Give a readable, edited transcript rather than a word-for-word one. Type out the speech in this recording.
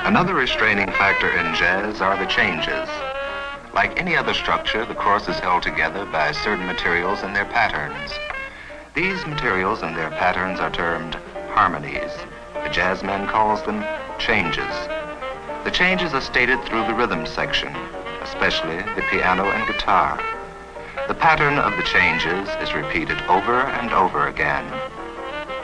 Another restraining factor in jazz are the changes. Like any other structure, the chorus is held together by certain materials and their patterns. These materials and their patterns are termed harmonies. The jazzman calls them changes. The changes are stated through the rhythm section, especially the piano and guitar. The pattern of the changes is repeated over and over again